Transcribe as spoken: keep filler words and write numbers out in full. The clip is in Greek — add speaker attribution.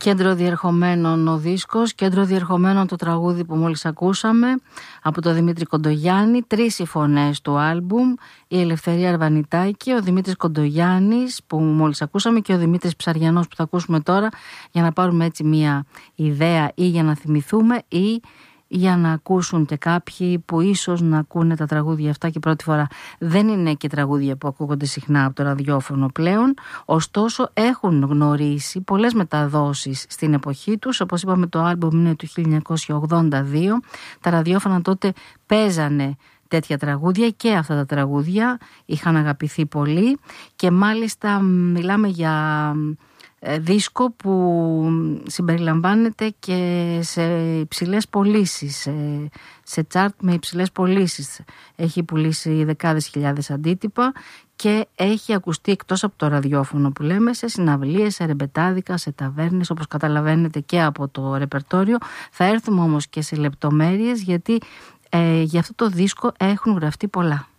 Speaker 1: Κέντρο διερχομένων ο δίσκος, κέντρο διερχομένων το τραγούδι που μόλις ακούσαμε από τον Δημήτρη Κοντογιάννη. Τρεις οι φωνές του άλμπουμ, η Ελευθερία Αρβανιτάκη, ο Δημήτρης Κοντογιάννης που μόλις ακούσαμε και ο Δημήτρης Ψαριανός που θα ακούσουμε τώρα, για να πάρουμε έτσι μια ιδέα ή για να θυμηθούμε ή για να ακούσουν και κάποιοι που ίσως να ακούνε τα τραγούδια αυτά και πρώτη φορά. Δεν είναι και τραγούδια που ακούγονται συχνά από το ραδιόφωνο πλέον, ωστόσο έχουν γνωρίσει πολλές μεταδόσεις στην εποχή τους. Όπως είπαμε, το άλμπουμ είναι του χίλια εννιακόσια ογδόντα δύο. Τα ραδιόφωνα τότε παίζανε τέτοια τραγούδια και αυτά τα τραγούδια είχαν αγαπηθεί πολύ και μάλιστα μιλάμε για δίσκο που συμπεριλαμβάνεται και σε υψηλές πωλήσεις, σε, σε τσάρτ με υψηλές πωλήσεις. Έχει πουλήσει δεκάδες χιλιάδες αντίτυπα και έχει ακουστεί εκτός από το ραδιόφωνο που λέμε σε συναυλίες, σε ρεμπετάδικα, σε ταβέρνες, όπως καταλαβαίνετε και από το ρεπερτόριο. Θα έρθουμε όμως και σε λεπτομέρειες γιατί ε, για αυτό το δίσκο έχουν γραφτεί πολλά.